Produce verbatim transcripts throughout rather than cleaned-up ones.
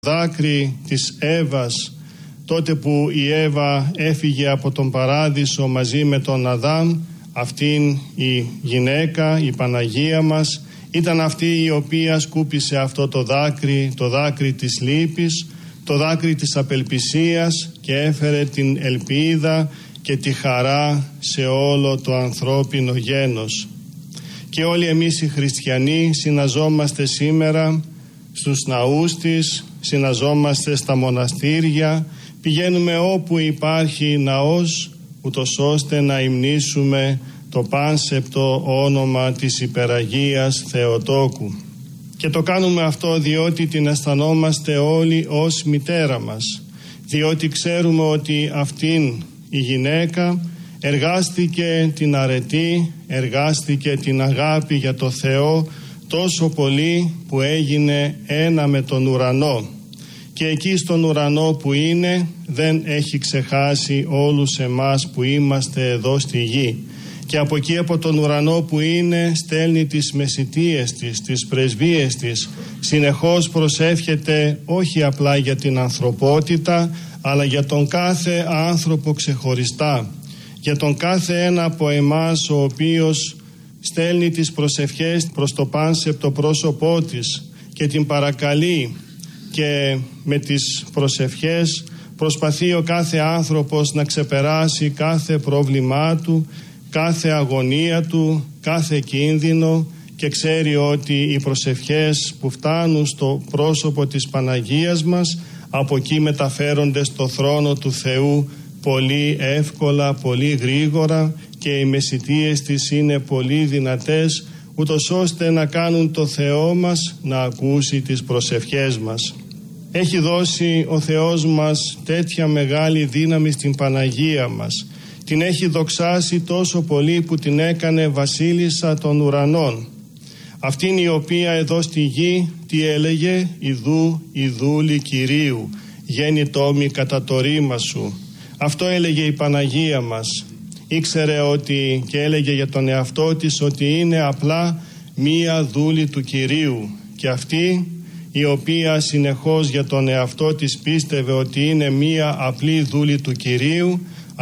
Δάκρυ της Εύας, τότε που η Εύα έφυγε από τον παράδεισο μαζί με τον Αδάμ, αυτήν η γυναίκα, η Παναγία μας, ήταν αυτή η οποία σκούπισε αυτό το δάκρυ, το δάκρυ της λύπης, το δάκρυ της απελπισίας και έφερε την ελπίδα και τη χαρά σε όλο το ανθρώπινο γένος. Και όλοι εμείς οι χριστιανοί συναζόμαστε σήμερα στους ναούς της, συναζόμαστε στα μοναστήρια, πηγαίνουμε όπου υπάρχει ναός, ούτως ώστε να υμνήσουμε το πάνσεπτο όνομα της Υπεραγίας Θεοτόκου. Και το κάνουμε αυτό διότι την αισθανόμαστε όλοι ως μητέρα μας, διότι ξέρουμε ότι αυτήν η γυναίκα εργάστηκε την αρετή, εργάστηκε την αγάπη για το Θεό τόσο πολύ που έγινε ένα με τον ουρανό, και εκεί στον ουρανό που είναι δεν έχει ξεχάσει όλους εμάς που είμαστε εδώ στη γη, και από εκεί από τον ουρανό που είναι στέλνει τις μεσιτείες της, τις πρεσβείες της, συνεχώς προσεύχεται όχι απλά για την ανθρωπότητα αλλά για τον κάθε άνθρωπο ξεχωριστά, για τον κάθε ένα από εμάς ο οποίος στέλνει τις προσευχές προς το πάνσεπτο πρόσωπό της και την παρακαλεί, και με τις προσευχές προσπαθεί ο κάθε άνθρωπος να ξεπεράσει κάθε πρόβλημά του, κάθε αγωνία του, κάθε κίνδυνο, και ξέρει ότι οι προσευχές που φτάνουν στο πρόσωπο της Παναγίας μας από εκεί μεταφέρονται στο θρόνο του Θεού πολύ εύκολα, πολύ γρήγορα, και οι μεσιτείες της είναι πολύ δυνατές, ούτως ώστε να κάνουν το Θεό μας να ακούσει τις προσευχές μας. Έχει δώσει ο Θεός μας τέτοια μεγάλη δύναμη στην Παναγία μας. Την έχει δοξάσει τόσο πολύ που την έκανε βασίλισσα των ουρανών. Αυτήν η οποία εδώ στη γη τι έλεγε? «Ιδού, η δούλη Κυρίου, γέννητό μη κατά το ρήμα σου». Αυτό έλεγε η Παναγία μας. Ήξερε ότι, και έλεγε για τον εαυτό της, ότι είναι απλά μία δούλη του Κυρίου, και αυτή η οποία συνεχώς για τον εαυτό της πίστευε ότι είναι μία απλή δούλη του Κυρίου,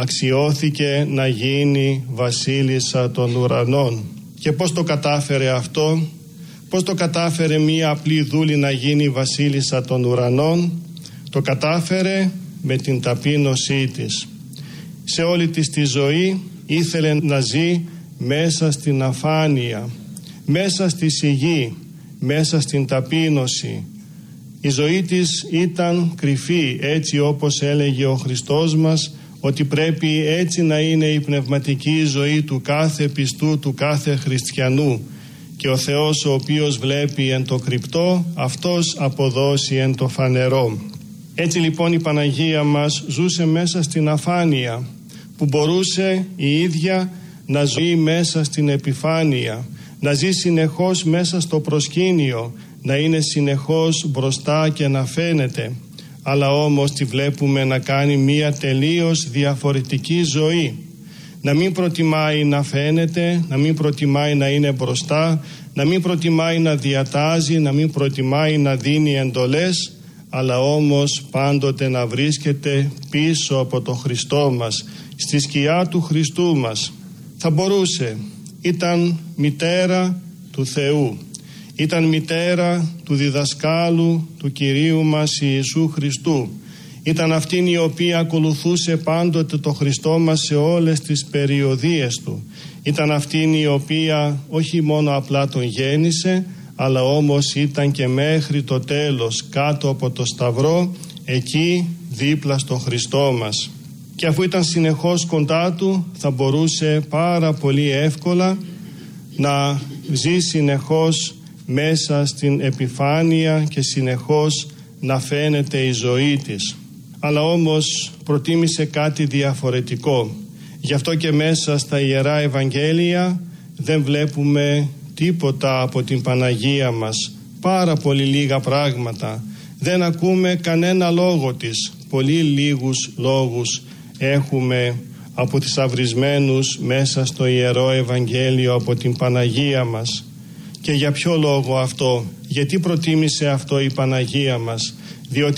αξιώθηκε να γίνει βασίλισσα των ουρανών. Και πώς το κατάφερε αυτό? Πώς το κατάφερε μία απλή δούλη να γίνει βασίλισσα των ουρανών? Το κατάφερε με την ταπείνωσή της. Σε όλη της τη ζωή ήθελε να ζει μέσα στην αφάνεια, μέσα στη σιγή, μέσα στην ταπείνωση. Η ζωή της ήταν κρυφή, έτσι όπως έλεγε ο Χριστός μας, ότι πρέπει έτσι να είναι η πνευματική ζωή του κάθε πιστού, του κάθε χριστιανού, και ο Θεός ο οποίος βλέπει εν το κρυπτό, αυτός αποδώσει εν το φανερό. Έτσι λοιπόν η Παναγία μας ζούσε μέσα στην αφάνεια, που μπορούσε η ίδια να ζει μέσα στην επιφάνεια, να ζει συνεχώς μέσα στο προσκήνιο, να είναι συνεχώς μπροστά και να φαίνεται. Αλλά όμως τη βλέπουμε να κάνει μία τελείως διαφορετική ζωή. Να μην προτιμάει να φαίνεται, να μην προτιμάει να είναι μπροστά, να μην προτιμάει να διατάζει, να μην προτιμάει να δίνει εντολές, αλλά όμως πάντοτε να βρίσκεται πίσω από το Χριστό μας, στη σκιά του Χριστού μας. Θα μπορούσε, ήταν μητέρα του Θεού, ήταν μητέρα του διδασκάλου του Κυρίου μας Ιησού Χριστού, ήταν αυτήν η οποία ακολουθούσε πάντοτε το Χριστό μας σε όλες τις περιοδίες του, ήταν αυτήν η οποία όχι μόνο απλά τον γέννησε, αλλά όμως ήταν και μέχρι το τέλος κάτω από το Σταυρό, εκεί δίπλα στο Χριστό μας. Και αφού ήταν συνεχώς κοντά του, θα μπορούσε πάρα πολύ εύκολα να ζει συνεχώς μέσα στην επιφάνεια και συνεχώς να φαίνεται η ζωή της. Αλλά όμως προτίμησε κάτι διαφορετικό. Γι' αυτό και μέσα στα Ιερά Ευαγγέλια δεν βλέπουμε τίποτα από την Παναγία μας, πάρα πολύ λίγα πράγματα. Δεν ακούμε κανένα λόγο της, πολύ λίγους λόγους έχουμε από τις αυρισμένους μέσα στο Ιερό Ευαγγέλιο από την Παναγία μας. Και για ποιο λόγο αυτό? Γιατί προτίμησε αυτό η Παναγία μας? Διότι